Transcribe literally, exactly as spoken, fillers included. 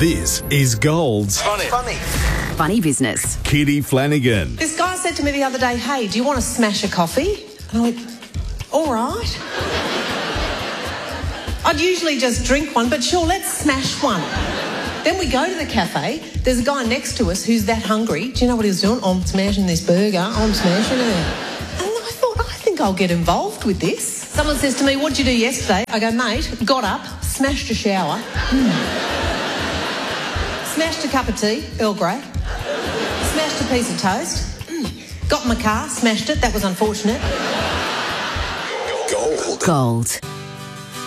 This is Gold's Funny. Funny. Funny business. Kitty Flanagan. This guy said to me the other day, hey, do you want to smash a coffee? And I went, all right. I'd usually just drink one, but sure, let's smash one. Then we go to the cafe. There's a guy next to us who's that hungry. Do you know what he was doing? I'm smashing this burger. I'm smashing it. And I thought, I think I'll get involved with this. Someone says to me, what'd you do yesterday? I go, mate, got up, smashed a shower. Mm. Smashed a cup of tea, Earl Grey. Smashed a piece of toast. Mm. Got in my car, smashed it. That was unfortunate. Gold. Gold.